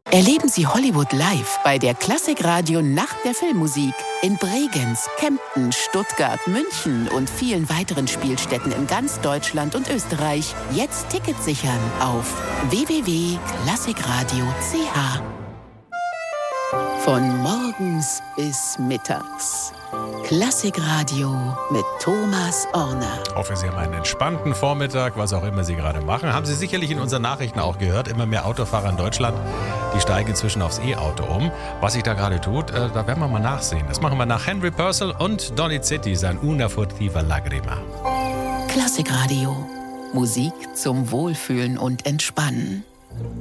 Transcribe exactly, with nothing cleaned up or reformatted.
Erleben Sie Hollywood live bei der Klassikradio Nacht der Filmmusik in Bregenz, Kempten, Stuttgart, München und vielen weiteren Spielstätten in ganz Deutschland und Österreich. Jetzt Tickets sichern auf w w w punkt klassikradio punkt c h. Von morgens bis mittags. Klassikradio mit Thomas Orner. Hoffe, Sie haben einen entspannten Vormittag, was auch immer Sie gerade machen. Haben Sie sicherlich in unseren Nachrichten auch gehört, immer mehr Autofahrer in Deutschland, die steigen inzwischen aufs E-Auto um. Was sich da gerade tut, äh, da werden wir mal nachsehen. Das machen wir nach Henry Purcell und Donizetti, sein Una furtiva lagrima. Klassikradio. Musik zum Wohlfühlen und Entspannen.